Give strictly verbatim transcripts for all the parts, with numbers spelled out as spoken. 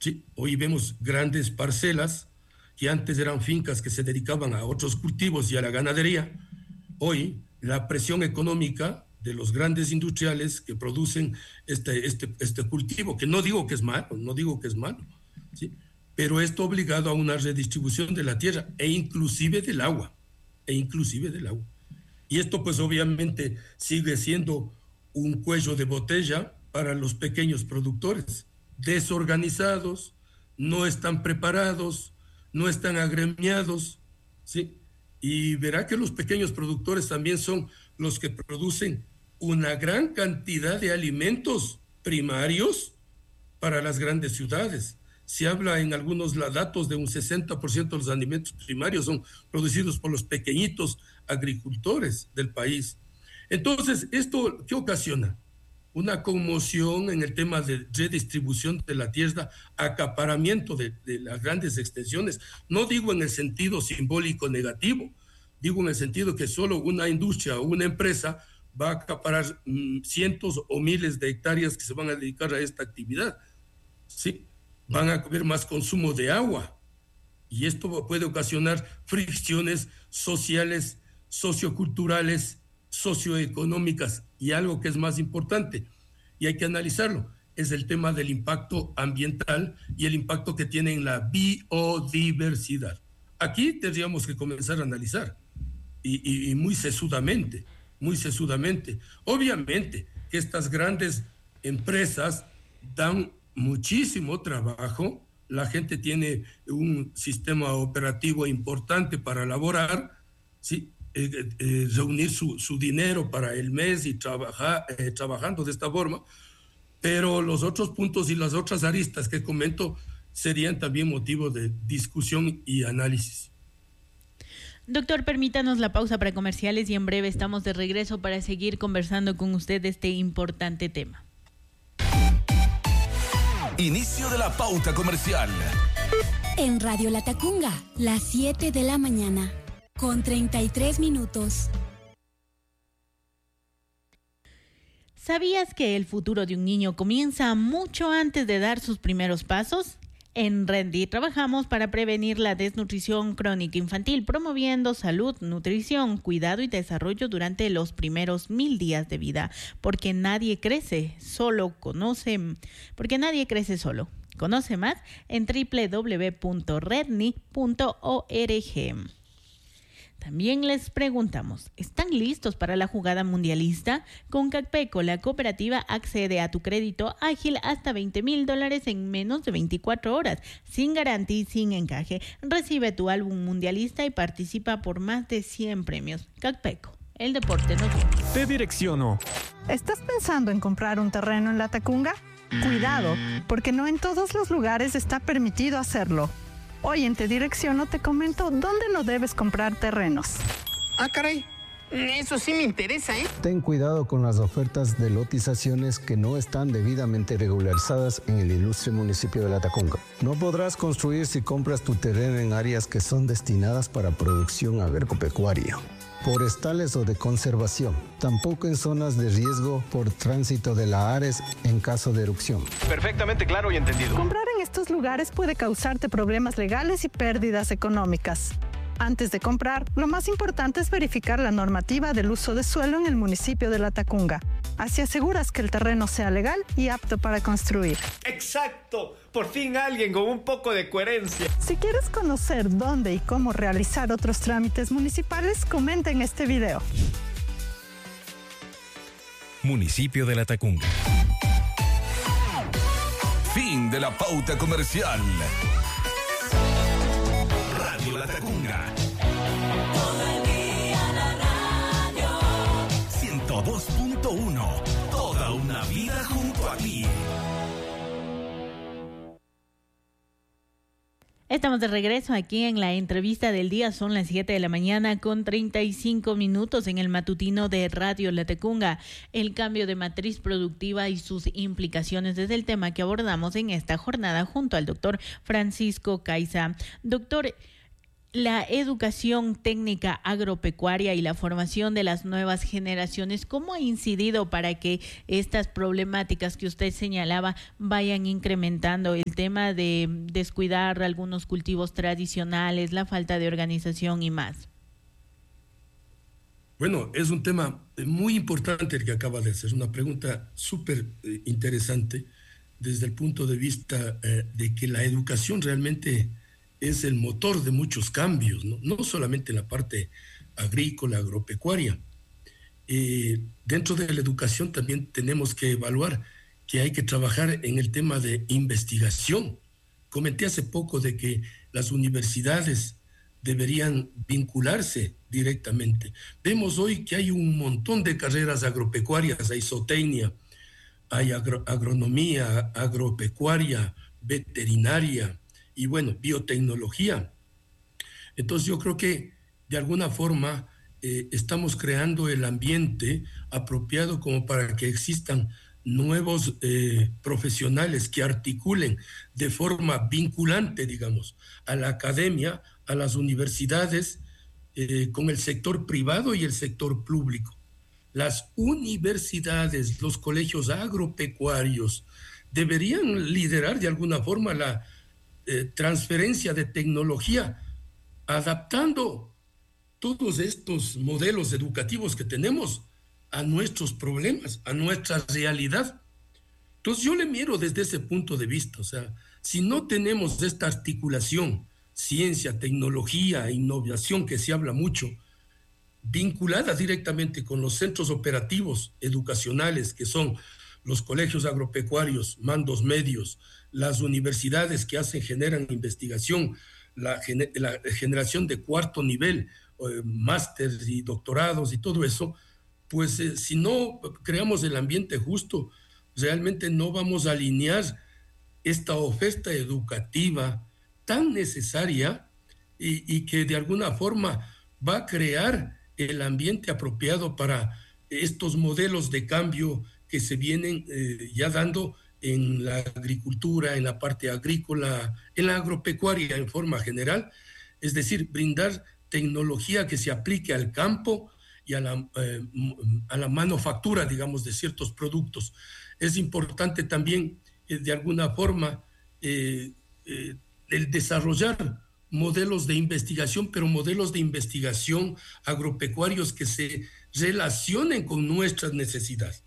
¿sí? Hoy vemos grandes parcelas que antes eran fincas que se dedicaban a otros cultivos y a la ganadería. Hoy la presión económica de los grandes industriales que producen este, este, este cultivo, que no digo que es malo, no digo que es malo, ¿sí? Pero esto ha obligado a una redistribución de la tierra e inclusive del agua, e inclusive del agua. Y esto pues obviamente sigue siendo un cuello de botella para los pequeños productores, desorganizados, no están preparados, no están agremiados, ¿sí? Y verá que los pequeños productores también son los que producen una gran cantidad de alimentos primarios para las grandes ciudades. Se habla en algunos datos de un sesenta por ciento de los alimentos primarios son producidos por los pequeñitos agricultores del país. Entonces, ¿esto qué ocasiona? Una conmoción en el tema de redistribución de la tierra, acaparamiento de, de las grandes extensiones. No digo en el sentido simbólico negativo, digo en el sentido que solo una industria o una empresa va a acaparar mmm, cientos o miles de hectáreas que se van a dedicar a esta actividad. Sí, van a haber más consumo de agua y esto puede ocasionar fricciones sociales, socioculturales, socioeconómicas, y algo que es más importante y hay que analizarlo es el tema del impacto ambiental y el impacto que tiene en la biodiversidad. Aquí tendríamos que comenzar a analizar y, y, y muy sesudamente, muy sesudamente. Obviamente que estas grandes empresas dan muchísimo trabajo, la gente tiene un sistema operativo importante para elaborar, ¿sí? Eh, eh, reunir su, su dinero para el mes y trabajar, eh, trabajando de esta forma, pero los otros puntos y las otras aristas que comento serían también motivo de discusión y análisis. Doctor, permítanos la pausa para comerciales y en breve estamos de regreso para seguir conversando con usted de este importante tema. Inicio de la pauta comercial. En Radio Latacunga, las siete de la mañana. Con treinta y tres minutos. ¿Sabías que el futuro de un niño comienza mucho antes de dar sus primeros pasos? En Rendi trabajamos para prevenir la desnutrición crónica infantil, promoviendo salud, nutrición, cuidado y desarrollo durante los primeros mil días de vida, porque nadie crece solo, conoce, porque nadie crece solo. Conoce más en doble u doble u doble u punto redni punto org. También les preguntamos, ¿están listos para la jugada mundialista? Con Cacpeco, la cooperativa accede a tu crédito ágil hasta veinte mil dólares en menos de veinticuatro horas, sin garantía y sin encaje. Recibe tu álbum mundialista y participa por más de cien premios. Cacpeco, el deporte nos une. Te direcciono. ¿Estás pensando en comprar un terreno en Latacunga? Cuidado, porque no en todos los lugares está permitido hacerlo. Hoy en Te Direcciono te comento dónde no debes comprar terrenos. Ah, caray. Eso sí me interesa, ¿eh? Ten cuidado con las ofertas de lotizaciones que no están debidamente regularizadas en el ilustre municipio de Latacunga. No podrás construir si compras tu terreno en áreas que son destinadas para producción agropecuaria, forestales o de conservación. Tampoco en zonas de riesgo por tránsito de la Ares en caso de erupción. Perfectamente claro y entendido. Comprar en estos lugares puede causarte problemas legales y pérdidas económicas. Antes de comprar, lo más importante es verificar la normativa del uso de suelo en el municipio de Latacunga. Así aseguras que el terreno sea legal y apto para construir. ¡Exacto! Por fin alguien con un poco de coherencia. Si quieres conocer dónde y cómo realizar otros trámites municipales, comenta en este video. Municipio de Latacunga. Fin de la pauta comercial. Radio Latacunga. Todo el día la radio. ciento dos punto uno. Toda una vida junto a ti. Estamos de regreso aquí en la entrevista del día. Son las siete de la mañana con treinta y cinco minutos en el matutino de Radio Latacunga. El cambio de matriz productiva y sus implicaciones es el tema que abordamos en esta jornada junto al doctor Francisco Caiza. Doctor, la educación técnica agropecuaria y la formación de las nuevas generaciones, ¿cómo ha incidido para que estas problemáticas que usted señalaba vayan incrementando? El tema de descuidar algunos cultivos tradicionales, la falta de organización y más. Bueno, es un tema muy importante el que acaba de hacer, una pregunta súper eh, interesante desde el punto de vista eh, de que la educación realmente es el motor de muchos cambios, no, no solamente en la parte agrícola, agropecuaria. Eh, dentro de la educación también tenemos que evaluar que hay que trabajar en el tema de investigación. Comenté hace poco de que las universidades deberían vincularse directamente. Vemos hoy que hay un montón de carreras agropecuarias, hay zootecnia, hay agro, agronomía, agropecuaria, veterinaria y bueno, biotecnología. Entonces yo creo que de alguna forma eh, estamos creando el ambiente apropiado como para que existan nuevos eh, profesionales que articulen de forma vinculante, digamos, a la academia, a las universidades, eh, con el sector privado y el sector público. Las universidades, los colegios agropecuarios deberían liderar de alguna forma la eh, transferencia de tecnología, adaptando todos estos modelos educativos que tenemos a nuestros problemas, a nuestra realidad. Entonces yo le miro desde ese punto de vista, o sea, si no tenemos esta articulación, ciencia, tecnología, innovación que se habla mucho, vinculada directamente con los centros operativos educacionales, que son los colegios agropecuarios, mandos medios, las universidades que hacen, generan investigación, la, la generación de cuarto nivel, eh, másteres y doctorados y todo eso, pues eh, si no creamos el ambiente justo, realmente no vamos a alinear esta oferta educativa tan necesaria y, y que de alguna forma va a crear el ambiente apropiado para estos modelos de cambio que se vienen eh, ya dando en la agricultura, en la parte agrícola, en la agropecuaria en forma general, es decir, brindar tecnología que se aplique al campo y a la, eh, a la manufactura, digamos, de ciertos productos. Es importante también, eh, de alguna forma, eh, eh, el desarrollar modelos de investigación, pero modelos de investigación agropecuarios que se relacionen con nuestras necesidades.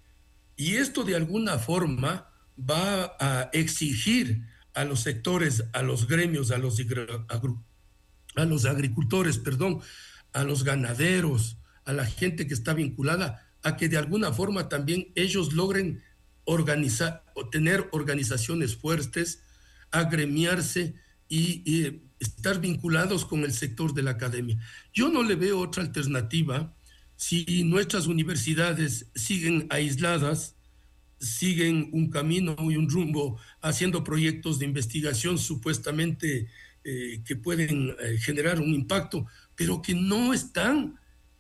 Y esto de alguna forma va a exigir a los sectores, a los gremios, a los, agro, a los agricultores, perdón, a los ganaderos, a la gente que está vinculada, a que de alguna forma también ellos logren organizar o tener organizaciones fuertes, agremiarse y, y estar vinculados con el sector de la academia. Yo no le veo otra alternativa si nuestras universidades siguen aisladas, siguen un camino y un rumbo haciendo proyectos de investigación supuestamente eh, que pueden eh, generar un impacto, pero que no están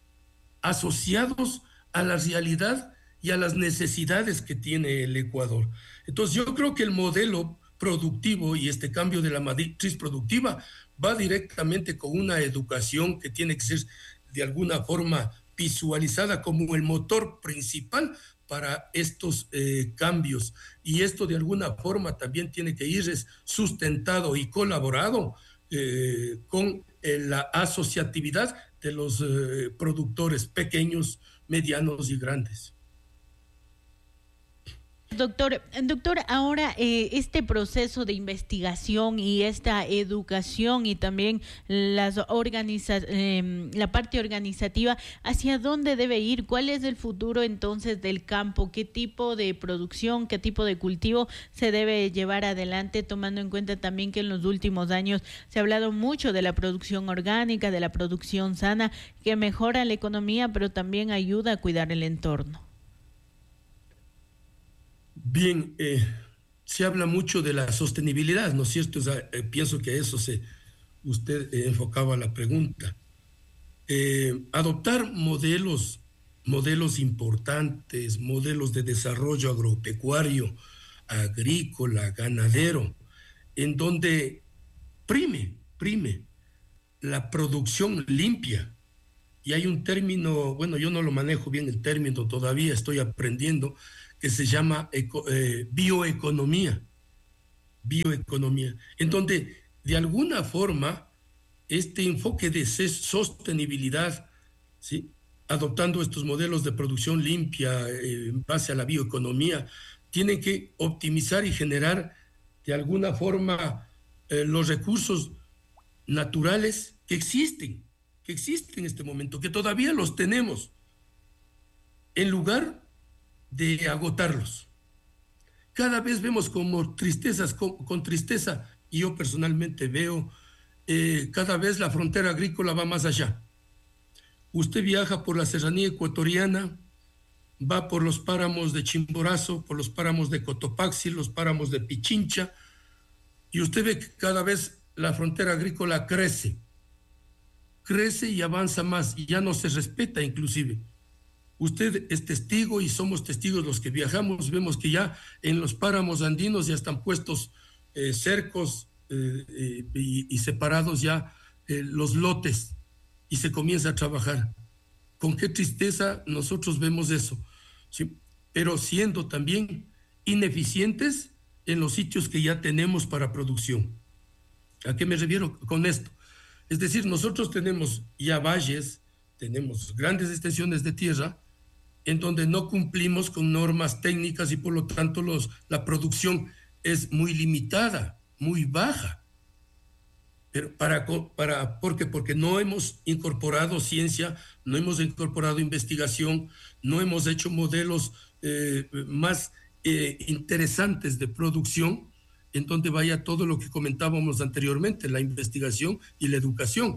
asociados a la realidad y a las necesidades que tiene el Ecuador. Entonces yo creo que el modelo productivo y este cambio de la matriz productiva va directamente con una educación que tiene que ser de alguna forma visualizada como el motor principal para estos eh, cambios, y esto de alguna forma también tiene que ir sustentado y colaborado eh, con eh, la asociatividad de los eh, productores pequeños, medianos y grandes. Doctor, doctor, ahora eh, este proceso de investigación y esta educación y también las organiza eh, la parte organizativa, ¿hacia dónde debe ir? ¿Cuál es el futuro entonces del campo? ¿Qué tipo de producción, qué tipo de cultivo se debe llevar adelante, tomando en cuenta también que en los últimos años se ha hablado mucho de la producción orgánica, de la producción sana, que mejora la economía, pero también ayuda a cuidar el entorno? Bien, eh, se habla mucho de la sostenibilidad, ¿no es cierto? O sea, eh, pienso que a eso se, usted eh, enfocaba la pregunta. Eh, adoptar modelos, modelos importantes, modelos de desarrollo agropecuario, agrícola, ganadero, en donde prime, prime la producción limpia. Y hay un término, bueno, yo no lo manejo bien el término, todavía estoy aprendiendo, que se llama eco, eh, bioeconomía. Bioeconomía, en donde de alguna forma este enfoque de sostenibilidad, ¿sí?, adoptando estos modelos de producción limpia eh, en base a la bioeconomía, tienen que optimizar y generar de alguna forma eh, los recursos naturales que existen, que existen en este momento, que todavía los tenemos, en lugar de agotarlos. Cada vez vemos como tristezas, con, con tristeza, y yo personalmente veo eh, cada vez la frontera agrícola va más allá. Usted viaja por la serranía ecuatoriana, va por los páramos de Chimborazo, por los páramos de Cotopaxi, los páramos de Pichincha, y usted ve que cada vez la frontera agrícola crece, crece y avanza más, y ya no se respeta inclusive. Usted es testigo y somos testigos los que viajamos, vemos que ya en los páramos andinos ya están puestos eh, cercos eh, eh, y, y separados ya eh, los lotes, y se comienza a trabajar. Con qué tristeza nosotros vemos eso, ¿sí? Pero siendo también ineficientes en los sitios que ya tenemos para producción. ¿A qué me refiero con esto? Es decir, nosotros tenemos ya valles, tenemos grandes extensiones de tierra en donde no cumplimos con normas técnicas y por lo tanto los, la producción es muy limitada, muy baja. Pero para, para, ¿por qué? Porque no hemos incorporado ciencia, no hemos incorporado investigación, no hemos hecho modelos eh, más eh, interesantes de producción, en donde vaya todo lo que comentábamos anteriormente, la investigación y la educación.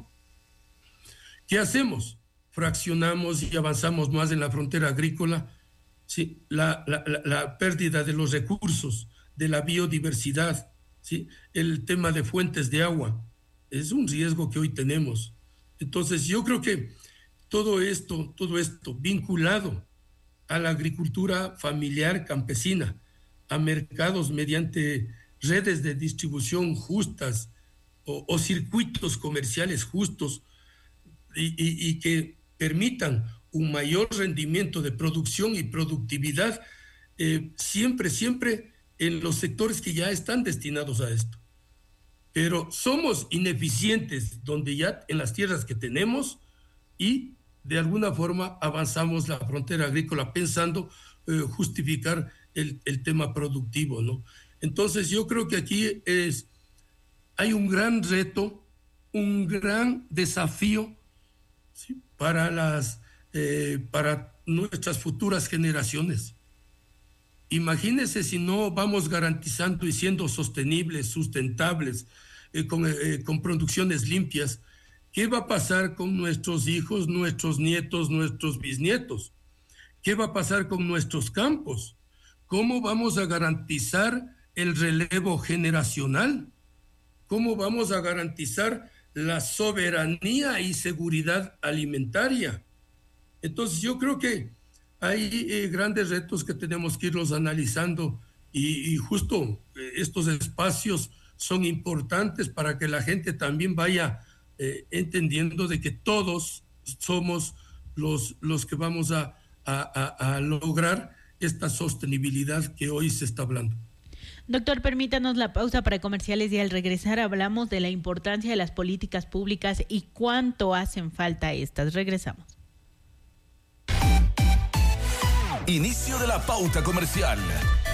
¿Qué hacemos? Fraccionamos y avanzamos más en la frontera agrícola, ¿sí? la, la, la, la pérdida de los recursos, de la biodiversidad, ¿sí? El tema de fuentes de agua, es un riesgo que hoy tenemos. Entonces yo creo que todo esto, todo esto vinculado a la agricultura familiar campesina, a mercados mediante redes de distribución justas o, o circuitos comerciales justos y, y, y que permitan un mayor rendimiento de producción y productividad, eh, siempre, siempre en los sectores que ya están destinados a esto. Pero somos ineficientes donde ya en las tierras que tenemos y de alguna forma avanzamos la frontera agrícola pensando eh, justificar el, el tema productivo, ¿no? Entonces yo creo que aquí es, hay un gran reto, un gran desafío, ¿sí?, para, las, eh, para nuestras futuras generaciones. Imagínense si no vamos garantizando y siendo sostenibles, sustentables, eh, con, eh, con producciones limpias, ¿qué va a pasar con nuestros hijos, nuestros nietos, nuestros bisnietos? ¿Qué va a pasar con nuestros campos? ¿Cómo vamos a garantizar el relevo generacional? ¿Cómo vamos a garantizar la soberanía y seguridad alimentaria? Entonces yo creo que hay eh, grandes retos que tenemos que irlos analizando y, y justo eh, estos espacios son importantes para que la gente también vaya eh, entendiendo de que todos somos los, los que vamos a, a, a, a lograr esta sostenibilidad que hoy se está hablando. Doctor, permítanos la pausa para comerciales y al regresar hablamos de la importancia de las políticas públicas y cuánto hacen falta estas. Regresamos. Inicio de la pauta comercial.